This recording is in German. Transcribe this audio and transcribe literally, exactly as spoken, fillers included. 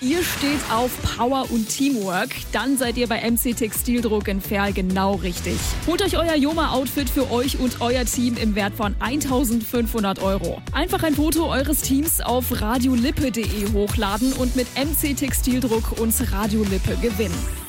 Ihr steht auf Power und Teamwork? Dann seid ihr bei M C Textildruck in Verl genau richtig. Holt euch euer Joma-Outfit für euch und euer Team im Wert von eintausendfünfhundert Euro. Einfach ein Foto eures Teams auf radiolippe punkt de hochladen und mit M C Textildruck und Radio Lippe gewinnen.